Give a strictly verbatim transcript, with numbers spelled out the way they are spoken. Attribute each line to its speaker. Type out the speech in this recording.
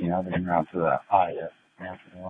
Speaker 1: 你要怎么样子的？啊也没有什么。